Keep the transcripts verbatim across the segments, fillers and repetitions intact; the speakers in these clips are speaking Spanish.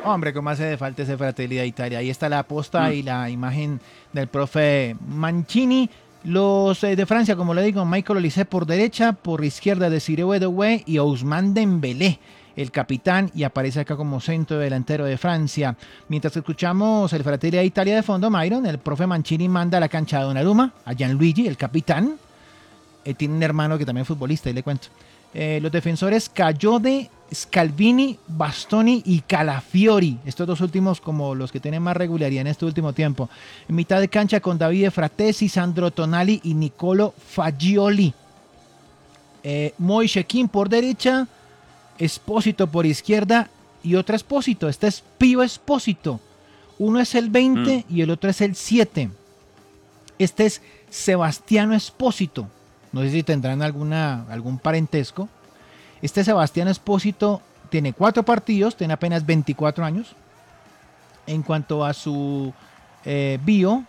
Hombre, cómo hace de falta ese Fratelli d'Italia. Ahí está la posta Mm. y la imagen del profe Mancini. Los eh, de Francia, como le digo, Michael Olise por derecha, por izquierda Desiré Doué y Ousmane Dembélé, el capitán, y aparece acá como centro delantero de Francia. Mientras que escuchamos el Fratelli d'Italia de fondo, Myron, el profe Mancini manda a la cancha a Donnarumma, a Gianluigi, el capitán. Eh, tiene un hermano que también es futbolista, y le cuento. Eh, los defensores Cayode, Scalvini, Bastoni y Calafiori. Estos dos últimos como los que tienen más regularidad en este último tiempo. En mitad de cancha con Davide Fratesi, Sandro Tonali y Nicolo Fagioli. Eh, Moise Kean por derecha, Espósito por izquierda y otro Espósito. Este es Pío Espósito. Uno es el veinte mm. y el otro es el siete. Este es Sebastiano Espósito. No sé si tendrán alguna, algún parentesco. Este Sebastián Espósito tiene cuatro partidos, tiene apenas veinticuatro años. En cuanto a su eh, bio,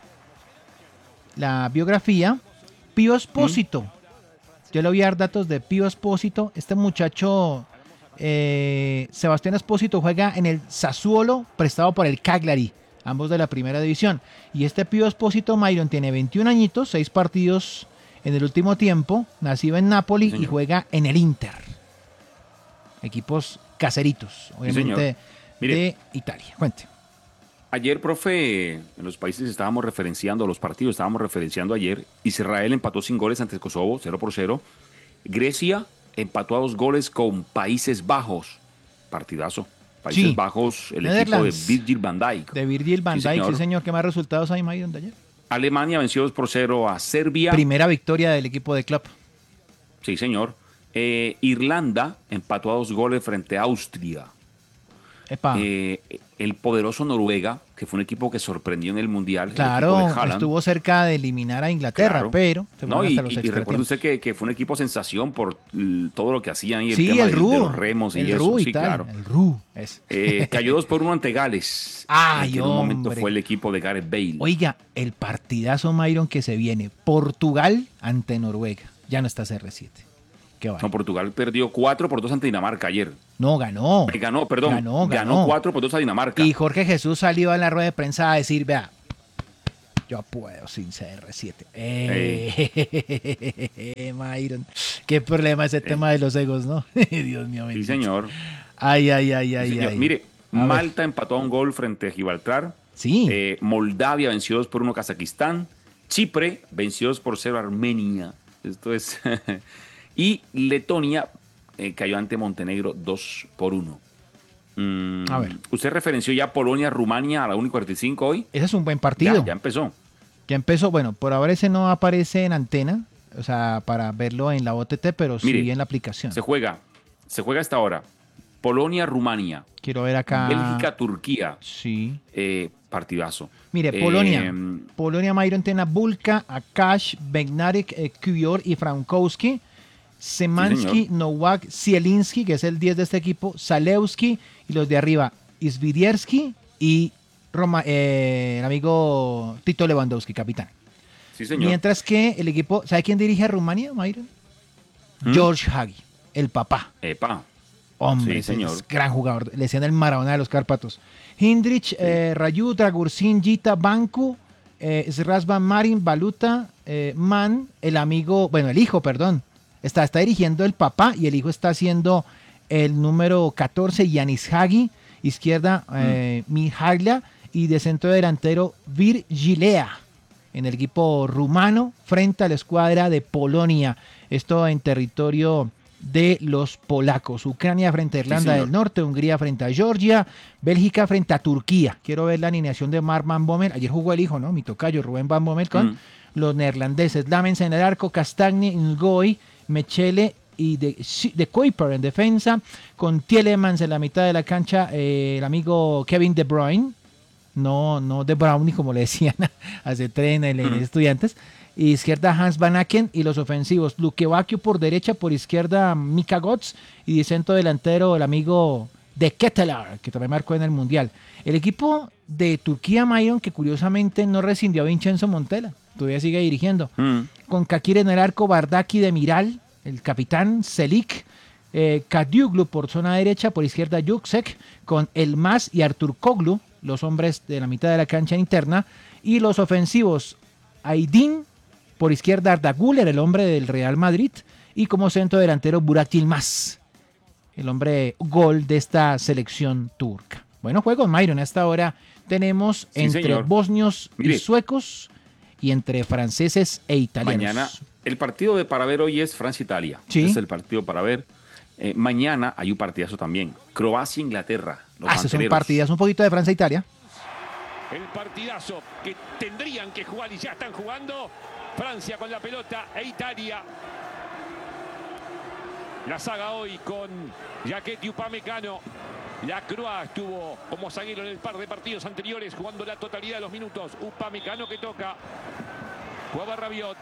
la biografía, Pío Espósito. ¿Mm? Yo le voy a dar datos de Pío Espósito. Este muchacho, eh, Sebastián Espósito, juega en el Sassuolo, prestado por el Cagliari, ambos de la primera división. Y este Pío Espósito, Myron, tiene veintiún añitos, seis partidos en el último tiempo, nacido en Nápoli, sí, y juega en el Inter. Equipos caseritos, obviamente, sí, Mire, de Italia. Cuente. Ayer, profe, en los países estábamos referenciando, los partidos estábamos referenciando ayer. Israel empató sin goles ante Kosovo, cero por cero. Grecia empató a dos goles con Países Bajos. Partidazo. Países sí. Bajos, el equipo de Virgil van Dijk. De Virgil van Dijk, sí, señor. Sí, señor. ¿Qué más resultados hay, Mayron, de ayer? Alemania venció dos por cero a Serbia. Primera victoria del equipo de Klopp. Sí, señor. Eh, Irlanda empató a dos goles frente a Austria. Epa. Eh, el poderoso Noruega, que fue un equipo que sorprendió en el Mundial. Claro, el estuvo cerca de eliminar a Inglaterra, claro. pero... Se no, y, y, y recuerde usted que, que fue un equipo sensación por l, todo lo que hacían. Y el sí, tema el de, R U. de los remos el y R U eso. Y sí, tal, claro. El R U. Es. Eh, cayó dos por uno ante Gales. Ay, que en hombre. un momento fue el equipo de Gareth Bale. Oiga, el partidazo, Myron, que se viene. Portugal ante Noruega. Ya no está C R siete. Qué vale. No, Portugal perdió cuatro por dos ante Dinamarca ayer. No, ganó. Eh, ganó, perdón. Ganó, ganó. Ganó cuatro por dos a Dinamarca. Y Jorge Jesús salió a la rueda de prensa a decir, vea, yo puedo sin C R siete. Eh, eh. Myron. Qué problema ese eh. tema de los egos, ¿no? Dios mío. Sí, señor. Ay, ay, ay, ay, sí, ay. Mire, a Malta ver. empató a un gol frente a Gibraltar. Sí. Eh, Moldavia venció dos por uno a Kazajistán. Chipre venció dos por cero a Armenia. Esto es... y Letonia eh, cayó ante Montenegro dos por uno. Mm, a ver. ¿Usted referenció ya Polonia, Rumania a la uno y cuarenta y cinco hoy? Ese es un buen partido. Ya, ya empezó. Ya empezó. Bueno, por ahora ese no aparece en antena, o sea, para verlo en la O T T, pero Mire, sí en la aplicación. Se juega, se juega hasta ahora. Polonia, Rumania. Quiero ver acá. Bélgica, Turquía. Sí. Eh, partidazo. Mire, Polonia. Eh, Polonia, Myron tiene a Bulka, Akash, Bednarek, eh, Kubior y Frankowski. Szymanski, sí, Nowak, Zielinski, que es el diez de este equipo, Zalewski, y los de arriba, Isvidierski y Roma, eh, el amigo Tito Lewandowski, capitán. Sí, señor. Mientras que el equipo, ¿sabe quién dirige a Rumania, Myron? ¿Mm? George Hagi, el papá. Epa. Hombre, sí, señor. Es gran jugador. Le decían el Maradona de los Cárpatos. Hindrich, sí. eh, Rayut, Dragursin, Gita, Banku, eh, Srasban, Marin, Baluta, eh, Man, el amigo, bueno, el hijo, perdón. Está, está dirigiendo el papá y el hijo está haciendo el número catorce, Yanis Hagi. Izquierda, eh, mm. Mihaglia. Y de centro delantero, Virgilea. En el equipo rumano, frente a la escuadra de Polonia. Esto en territorio de los polacos. Ucrania frente a Irlanda sí, del Norte, Hungría frente a Georgia, Bélgica frente a Turquía. Quiero ver la alineación de Mark Van Bommel. Ayer jugó el hijo, ¿no? Mi tocayo, Rubén Van Bommel con mm. los neerlandeses. Lamens en el arco, Castagni, Ngoy, Mechele y de, de Kuiper en defensa, con Tielemans en la mitad de la cancha, eh, el amigo Kevin De Bruyne, no, no De Bruyne como le decían hace tren en, en Estudiantes, y izquierda Hans Van Aken, y los ofensivos Lukebakio por derecha, por izquierda Mika Götze, y de centro delantero el amigo de Ketelaar, que también marcó en el Mundial. El equipo de Turquía, Myron, que curiosamente no rescindió a Vincenzo Montella, todavía sigue dirigiendo, mm. con Kakir en el arco, Bardaki de Miral, el capitán, Selik, eh, Kadioglu por zona derecha, por izquierda Yüksek, con Elmas y Artur Koglu, los hombres de la mitad de la cancha interna, y los ofensivos Aydin, por izquierda Arda Güler, el hombre del Real Madrid, y como centro delantero Burak Yilmaz, el hombre gol de esta selección turca. Bueno, juegos, Myron, a esta hora tenemos Sí, entre señor. bosnios Mire. y suecos y entre franceses e italianos. Mañana, el partido de para ver hoy es Francia-Italia. Sí. Es el partido para ver. Eh, mañana hay un partidazo también. Croacia-Inglaterra. Los Ah, esos son manteleros. partidas, un poquito de Francia e Italia. El partidazo que tendrían que jugar y ya están jugando. Francia con la pelota e Italia. La saga hoy con Jaquet y Upamecano. La Croa estuvo como zaguero en el par de partidos anteriores, jugando la totalidad de los minutos. Upamecano que toca. Jugaba Rabiot.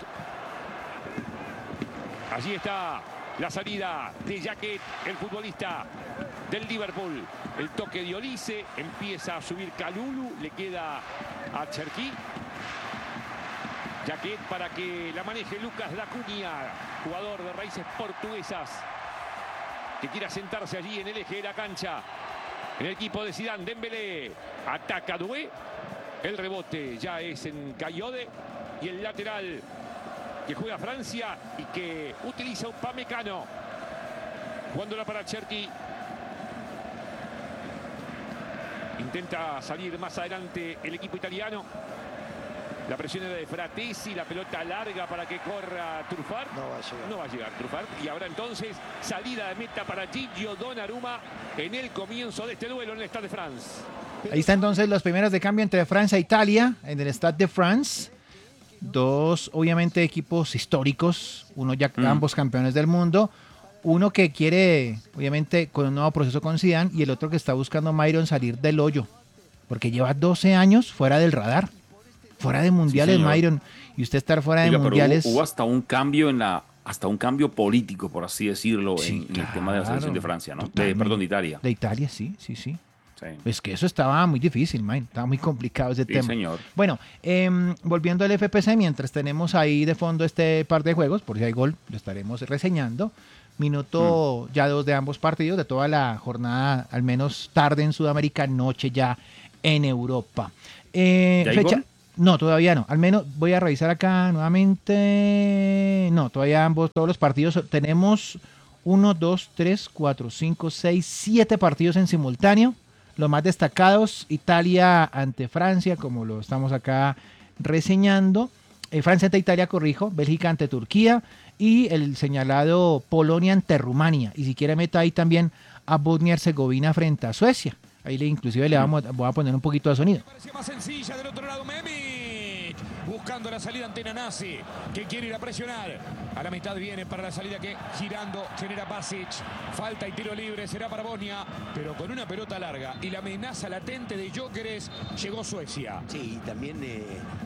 Allí está la salida de Jaquet, el futbolista del Liverpool. El toque de Olise. Empieza a subir Kalulu. Le queda a Cherki. Jaquet para que la maneje Lucas Dacunia, jugador de raíces portuguesas, que quiera sentarse allí en el eje de la cancha. En el equipo de Zidane, Dembélé ataca a Doué. El rebote ya es en Cayode. Y el lateral que juega Francia y que utiliza Upamecano. Jugándola para Cherki. Intenta salir más adelante el equipo italiano. La presión era de Fratesi, la pelota larga para que corra Truffard. No va a llegar. No va a llegar Truffard. Y ahora entonces salida de meta para Gigio Donnarumma en el comienzo de este duelo en el Stade de France. Ahí está entonces los primeros de cambio entre Francia e Italia en el Stade de France. Dos, obviamente, equipos históricos, uno ya Mm. ambos campeones del mundo, uno que quiere, obviamente, con un nuevo proceso con Zidane y el otro que está buscando Myron salir del hoyo, porque lleva doce años fuera del radar, fuera de mundiales, señor. Myron, y usted estar fuera de Oiga, pero mundiales. hubo, hubo hasta un cambio en la, hasta un cambio político, por así decirlo, Sí, en, en el tema de la selección de claro, Francia, ¿no? De, totalmente. perdón, de Italia. De Italia, sí, sí, sí. Sí, Es que eso estaba muy difícil, man. Estaba muy complicado ese Sí, tema. señor. Bueno, em, volviendo al F P C, mientras tenemos ahí de fondo este par de juegos, por si hay gol, lo estaremos reseñando. Minuto Mm. ya dos de ambos partidos, de toda la jornada, al menos tarde en Sudamérica, noche ya en Europa. Eh, ¿Ya hay fecha. gol? No, todavía no. Al menos voy a revisar acá nuevamente. No, todavía ambos, todos los partidos. Tenemos uno, dos, tres, cuatro, cinco, seis, siete partidos en simultáneo. Los más destacados, Italia ante Francia, como lo estamos acá reseñando. Eh, Francia ante Italia, corrijo. Bélgica ante Turquía. Y el señalado Polonia ante Rumania. Y si quiere meta ahí también a Bosnia y Herzegovina frente a Suecia. Ahí le, inclusive le vamos, voy a poner un poquito de sonido. Parecía más sencilla del otro lado Memic, buscando la salida ante Nanasi, que quiere ir a presionar. A la mitad viene para la salida que girando genera Basic. Falta y tiro libre, será para Bosnia, pero con una pelota larga y la amenaza latente de Gyökeres llegó Suecia. Sí, y también eh,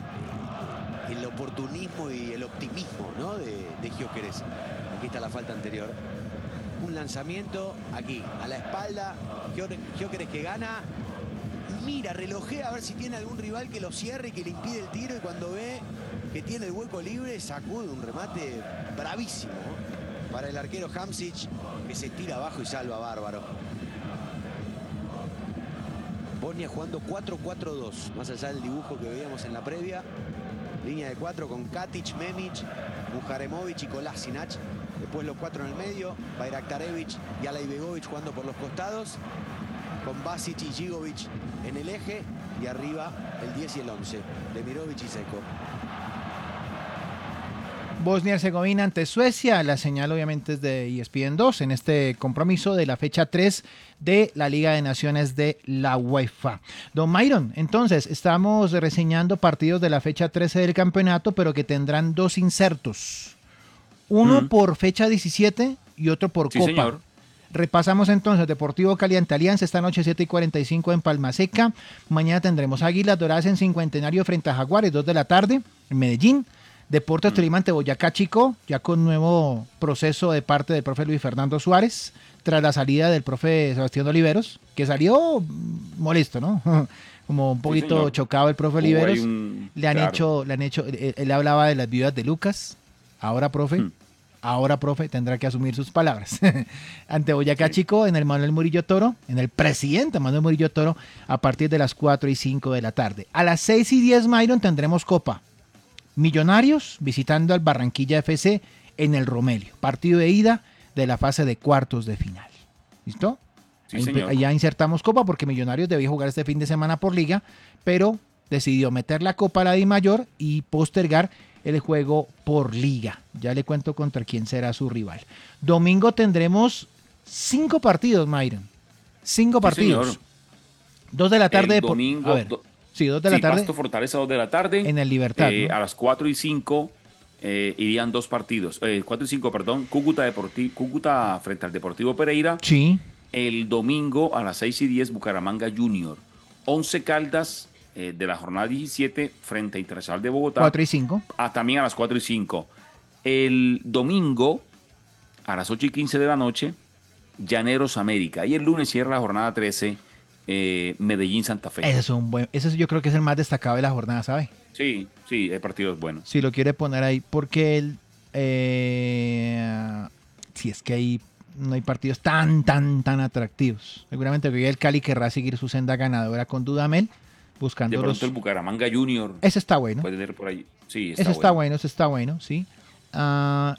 el oportunismo y el optimismo, ¿no? de, de Gyökeres. Aquí está la falta anterior. Un lanzamiento aquí, a la espalda. Gyökeres que gana. Mira, relojea a ver si tiene algún rival que lo cierre y que le impide el tiro. Y cuando ve que tiene el hueco libre, sacude un remate bravísimo para el arquero Hamsic, que se tira abajo y salva bárbaro. Bosnia jugando cuatro cuatro dos, más allá del dibujo que veíamos en la previa. Línea de cuatro con Katic, Memic, Muharemovic y Kolasinac. Después los cuatro en el medio, Bayraktarevic y Alaibegovic jugando por los costados. Con Basic y Gigovic en el eje. Y arriba el diez y el once, Demirovic y Seco. Bosnia y Herzegovina ante Suecia, la señal obviamente es de E S P N dos en este compromiso de la fecha tres de la Liga de Naciones de la UEFA. Don Myron, entonces estamos reseñando partidos de la fecha trece del campeonato, pero que tendrán dos insertos. Uno Mm. por fecha diecisiete y otro por Sí, Copa. señor. Repasamos entonces Deportivo Cali ante Alianza esta noche siete y cuarenta y cinco en Palma Seca. Mañana tendremos Águilas Doradas en Cincuentenario frente a Jaguares, dos de la tarde en Medellín. Deportes Tolima ante Boyacá Chico, ya con nuevo proceso de parte del profe Luis Fernando Suárez, tras la salida del profe Sebastián Oliveros, que salió mm, molesto, ¿no? Como un poquito señor. chocado el profe Hubo Oliveros. ahí un- Le han claro. hecho, le han hecho, él, él hablaba de las viudas de Lucas. Ahora, profe, Mm. Ahora, profe, tendrá que asumir sus palabras. Ante Boyacá Sí. Chico, en el Manuel Murillo Toro, en el presidente Manuel Murillo Toro, a partir de las cuatro y cinco de la tarde. A las seis y diez, Myron, tendremos Copa. Millonarios visitando al Barranquilla F C en el Romelio. Partido de ida de la fase de cuartos de final. ¿Listo? Sí, Ahí, señor. ya insertamos Copa porque Millonarios debía jugar este fin de semana por Liga, pero decidió meter la Copa a la Di Mayor y postergar el juego por Liga. Ya le cuento contra quién será su rival. Domingo tendremos cinco partidos, Myron. Cinco Sí, partidos. señor. Dos de la tarde. El de por- domingo, a ver, do- sí, dos de la Sí, tarde Pasto Fortaleza, dos de la tarde. en el Libertad. Eh, ¿no? A las cuatro y cinco eh, irían dos partidos. Eh, cuatro y cinco, perdón. Cúcuta, Deporti- Cúcuta frente al Deportivo Pereira. Sí. El domingo a las seis y diez, Bucaramanga Junior. Once Caldas eh, de la jornada diecisiete frente a Internacional de Bogotá. Cuatro y cinco. Ah, también a las cuatro y cinco. El domingo a las ocho y quince de la noche, Llaneros América. Y el lunes cierra la jornada trece, eh, Medellín Santa Fe. Ese es un buen. Ese yo creo que es el más destacado de la jornada, ¿sabe? Sí, sí, el partido es bueno. Si lo quiere poner ahí, porque el, eh, si es que ahí no hay partidos tan, tan, tan atractivos. Seguramente que hoy el Cali querrá seguir su senda ganadora con Dudamel, De buscando pronto los... el Bucaramanga Junior Ese está bueno. puede tener por ahí. Sí, está Ese está bueno. bueno, ese está bueno, sí. Ah,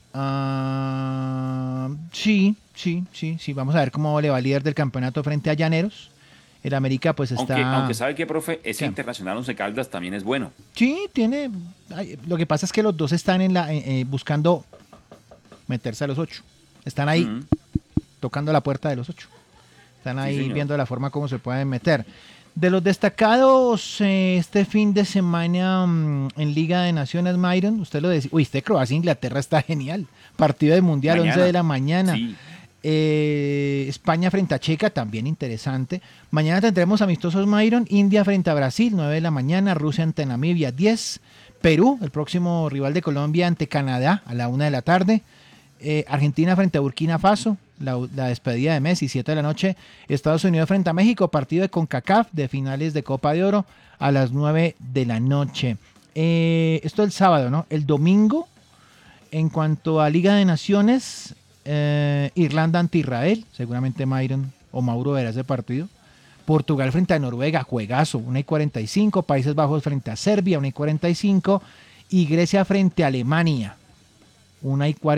ah, sí, sí, sí, sí. Vamos a ver cómo le va el líder del campeonato frente a Llaneros. El América pues está... Aunque, aunque sabe que, profe, ese ¿Qué? Internacional Once Caldas también es bueno. Sí, tiene. ay, Lo que pasa es que los dos están en la eh, eh, buscando meterse a los ocho. Están ahí Ujú. tocando la puerta de los ocho. Están Sí, ahí señor. viendo la forma como se pueden meter. De los destacados eh, este fin de semana mm, en Liga de Naciones, Myron, usted lo decía. Uy, este Croacia-Inglaterra está genial. Partido de Mundial, Mañana. once de la mañana. Sí. Eh, España frente a Checa, también interesante. Mañana tendremos amistosos, Myron. India frente a Brasil, nueve de la mañana. Rusia ante Namibia, diez. Perú, el próximo rival de Colombia, ante Canadá a la una de la tarde. Eh, Argentina frente a Burkina Faso, la, la despedida de Messi, siete de la noche. Estados Unidos frente a México, partido de CONCACAF de finales de Copa de Oro a las nueve de la noche. Eh, esto el sábado, ¿no? El domingo, en cuanto a Liga de Naciones, eh, Irlanda ante Israel, seguramente Myron o Mauro verá ese partido. Portugal frente a Noruega, juegazo, una y cuarenta y cinco. Países Bajos frente a Serbia, una y cuarenta y cinco. Y Grecia frente a Alemania, una y cuarenta.